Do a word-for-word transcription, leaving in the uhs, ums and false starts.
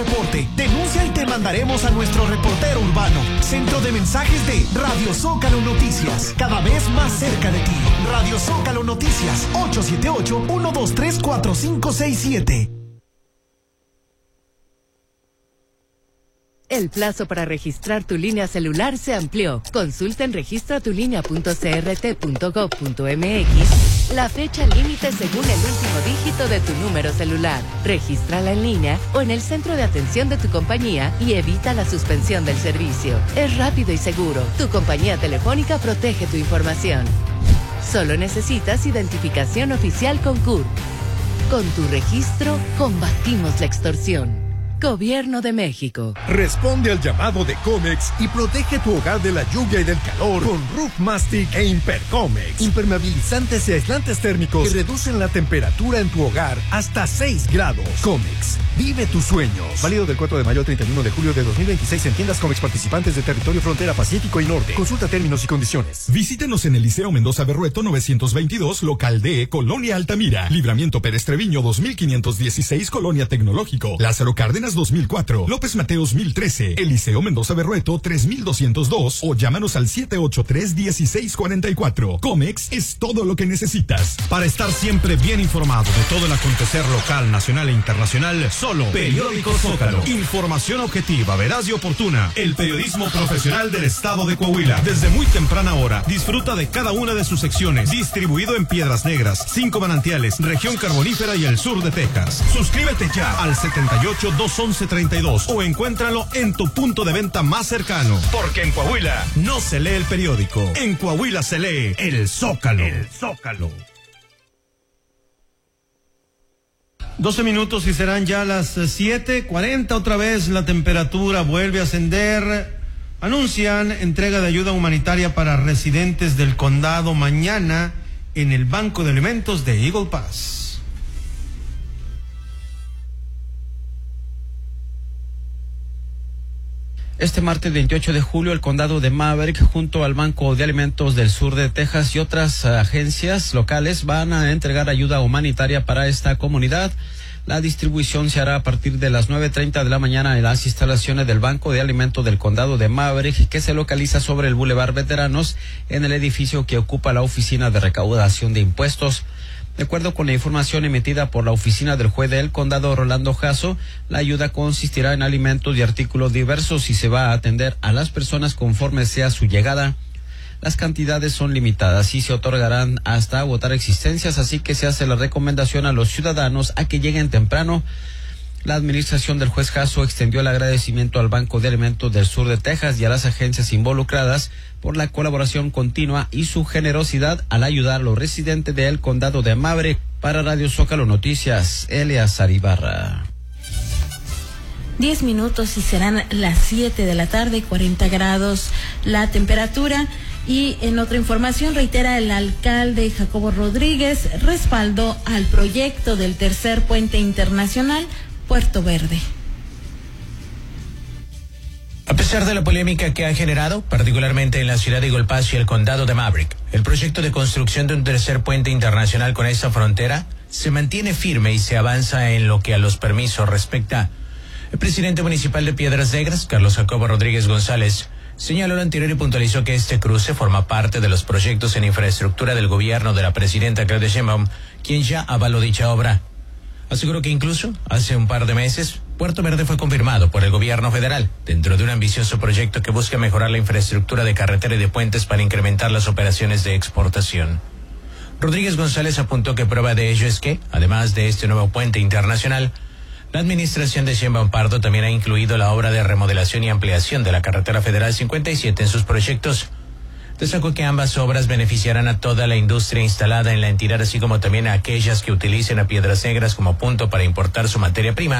reporte. Denuncia y te mandaremos a nuestro reportero urbano. Centro de mensajes de Radio Zócalo Noticias. Cada vez más cerca de ti. Radio Zócalo Noticias. ocho siete ocho, uno dos tres, cuatro cinco seis siete. El plazo para registrar tu línea celular se amplió. Consulta en registra tu línea punto c r t punto gov punto m x la fecha límite según el último dígito de tu número celular. Regístrala en línea o en el centro de atención de tu compañía y evita la suspensión del servicio. Es rápido y seguro. Tu compañía telefónica protege tu información. Solo necesitas identificación oficial con C U R. Con tu registro, combatimos la extorsión. Gobierno de México. Responde al llamado de Comex y protege tu hogar de la lluvia y del calor con Roof Mastic e Impercomex. Impermeabilizantes y aislantes térmicos que reducen la temperatura en tu hogar hasta seis grados. Comex, vive tus sueños. Válido del cuatro de mayo al treinta y uno de julio de dos mil veintiséis en tiendas Comex participantes de territorio frontera Pacífico y Norte. Consulta términos y condiciones. Visítenos en el Liceo Mendoza Berrueto novecientos veintidós, local D, Colonia Altamira. Libramiento Pérez Treviño dos mil quinientos dieciséis, Colonia Tecnológico. Lázaro Cárdenas dos mil cuatro, López Mateos mil trece, Eliseo Mendoza Berrueto tres mil doscientos dos o llámanos al siete ocho tres, dieciséis cuarenta y cuatro. Comex es todo lo que necesitas. Para estar siempre bien informado de todo el acontecer local, nacional e internacional, solo Periódico Zócalo. Información objetiva, veraz y oportuna. El periodismo profesional del estado de Coahuila. Desde muy temprana hora, disfruta de cada una de sus secciones. Distribuido en Piedras Negras, Cinco Manantiales, Región Carbonífera y el sur de Texas. Suscríbete ya al setenta y ocho, doscientos once, treinta y dos o encuéntralo en tu punto de venta más cercano. Porque en Coahuila no se lee el periódico. En Coahuila se lee el Zócalo. El Zócalo. doce minutos y serán ya las siete cuarenta. Otra vez la temperatura vuelve a ascender. Anuncian entrega de ayuda humanitaria para residentes del condado mañana en el Banco de Alimentos de Eagle Pass. Este martes veintiocho de julio, el condado de Maverick, junto al Banco de Alimentos del Sur de Texas y otras agencias locales, van a entregar ayuda humanitaria para esta comunidad. La distribución se hará a partir de las nueve treinta de la mañana en las instalaciones del Banco de Alimentos del condado de Maverick, que se localiza sobre el Boulevard Veteranos, en el edificio que ocupa la Oficina de Recaudación de Impuestos. De acuerdo con la información emitida por la oficina del juez del condado Rolando Jasso, la ayuda consistirá en alimentos y artículos diversos y se va a atender a las personas conforme sea su llegada. Las cantidades son limitadas y se otorgarán hasta agotar existencias, así que se hace la recomendación a los ciudadanos a que lleguen temprano. La administración del juez Jasso extendió el agradecimiento al Banco de Alimentos del Sur de Texas y a las agencias involucradas por la colaboración continua y su generosidad al ayudar a los residentes del condado de Maverick. Para Radio Zócalo Noticias, Eleazar Ibarra. Diez minutos y serán las siete de la tarde, cuarenta grados la temperatura. Y en otra información, reitera el alcalde Jacobo Rodríguez respaldo al proyecto del tercer puente internacional Puerto Verde. A pesar de la polémica que ha generado, particularmente en la ciudad de Eagle Pass y el condado de Maverick, el proyecto de construcción de un tercer puente internacional con esta frontera se mantiene firme y se avanza en lo que a los permisos respecta. El presidente municipal de Piedras Negras, Carlos Jacobo Rodríguez González, señaló lo anterior y puntualizó que este cruce forma parte de los proyectos en infraestructura del gobierno de la presidenta Claudia Sheinbaum, quien ya avaló dicha obra. Aseguró que incluso hace un par de meses, Puerto Verde fue confirmado por el gobierno federal dentro de un ambicioso proyecto que busca mejorar la infraestructura de carretera y de puentes para incrementar las operaciones de exportación. Rodríguez González apuntó que prueba de ello es que, además de este nuevo puente internacional, la administración de Sheinbaum Pardo también ha incluido la obra de remodelación y ampliación de la carretera federal cincuenta y siete en sus proyectos. Destacó que ambas obras beneficiarán a toda la industria instalada en la entidad, así como también a aquellas que utilicen a Piedras Negras como punto para importar su materia prima.